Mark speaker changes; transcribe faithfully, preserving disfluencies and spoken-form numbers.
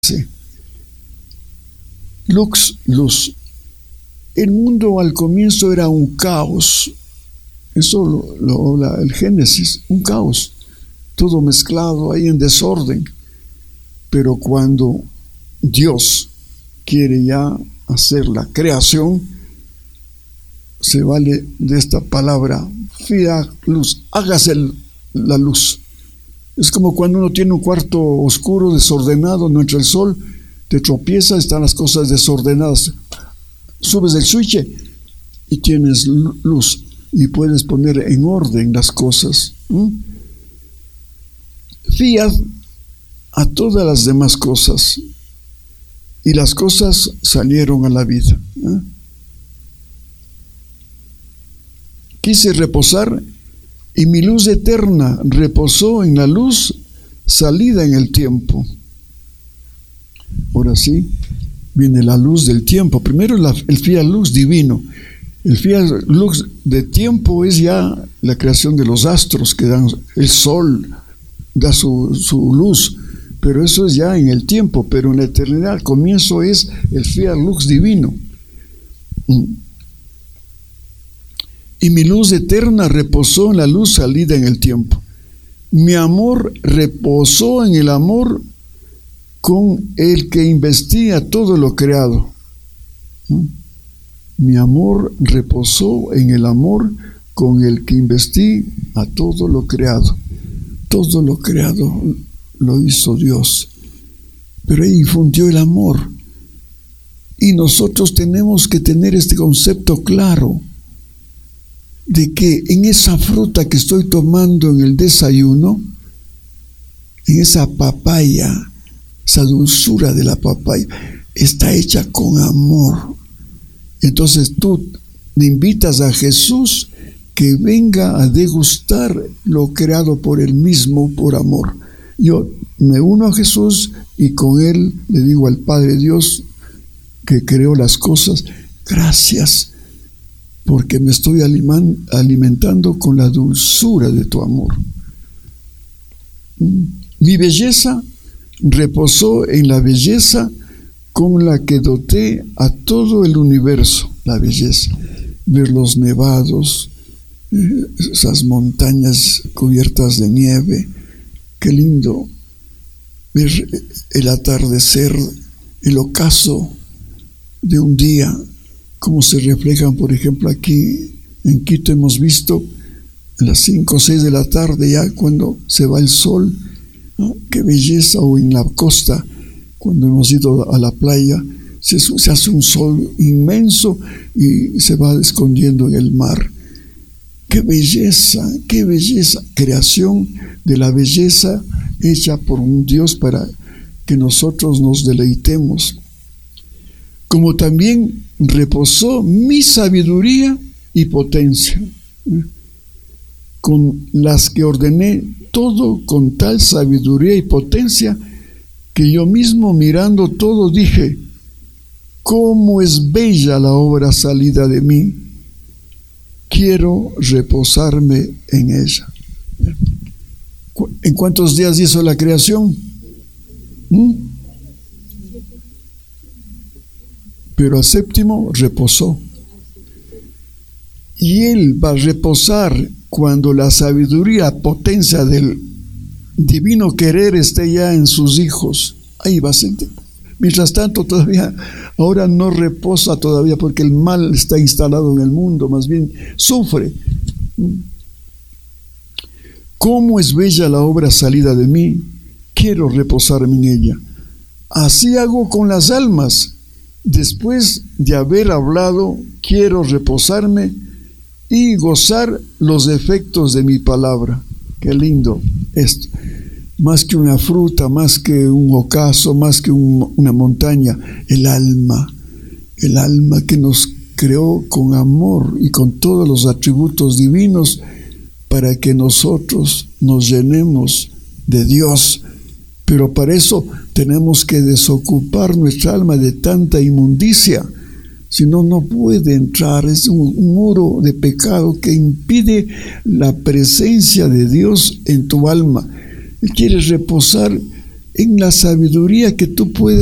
Speaker 1: Sí. Lux, luz. El mundo al comienzo era un caos. Eso lo, lo habla el Génesis, un caos. Todo mezclado ahí en desorden. Pero cuando Dios quiere ya hacer la creación, se vale de esta palabra, fiat luz, hágase la luz. Es como cuando uno tiene un cuarto oscuro, desordenado, no entra el sol, te tropiezas, están las cosas desordenadas. Subes el switch y tienes luz y puedes poner en orden las cosas. ¿Mm? Fiat a todas las demás cosas y las cosas salieron a la vida. ¿Eh? Quise reposar y mi luz eterna reposó en la luz salida en el tiempo. Ahora sí, viene la luz del tiempo. Primero la, el fiat luz divino. El fiat luz de tiempo es ya la creación de los astros que dan, el sol da su, su luz, pero eso es ya en el tiempo, pero en la eternidad el comienzo es el fiat luz divino. Y mi luz eterna reposó en la luz salida en el tiempo. Mi amor reposó en el amor con el que investiga todo lo creado. Mi amor reposó en el amor con el que investiga a todo lo creado. Todo lo creado lo hizo Dios. Pero ahí infundió el amor. Y nosotros tenemos que tener este concepto claro de que en esa fruta que estoy tomando en el desayuno, en esa papaya, esa dulzura de la papaya, está hecha con amor. Entonces tú le invitas a Jesús que venga a degustar lo creado por Él mismo, por amor. Yo me uno a Jesús y con Él le digo al Padre Dios que creó las cosas, gracias, porque me estoy alimentando con la dulzura de tu amor. Mi belleza reposó en la belleza con la que doté a todo el universo. La belleza, ver los nevados, esas montañas cubiertas de nieve, qué lindo ver el atardecer, el ocaso de un día, como se reflejan, por ejemplo, aquí en Quito hemos visto a las cinco o seis de la tarde ya cuando se va el sol, ¿no? Qué belleza. O en la costa, cuando hemos ido a la playa, se, se hace un sol inmenso y se va escondiendo en el mar. Qué belleza, qué belleza, creación de la belleza hecha por un Dios para que nosotros nos deleitemos. Como también reposó mi sabiduría y potencia, con las que ordené todo con tal sabiduría y potencia que yo mismo mirando todo dije, cómo es bella la obra salida de mí, quiero reposarme en ella. ¿En cuántos días hizo la creación? ¿Mm? Pero al séptimo reposó. Y Él va a reposar cuando la sabiduría, potencia del divino querer esté ya en sus hijos. Ahí va a sentir. Mientras tanto, todavía, ahora no reposa todavía porque el mal está instalado en el mundo, más bien sufre. ¿Cómo es bella la obra salida de mí? Quiero reposarme en ella. Así hago con las almas. Después de haber hablado, quiero reposarme y gozar los efectos de mi palabra. Qué lindo esto. Más que una fruta, más que un ocaso, más que un, una montaña, el alma, el alma que nos creó con amor y con todos los atributos divinos para que nosotros nos llenemos de Dios. Pero para eso tenemos que desocupar nuestra alma de tanta inmundicia. Si no, no puede entrar. Es un muro de pecado que impide la presencia de Dios en tu alma. Y quieres reposar en la sabiduría que tú puedes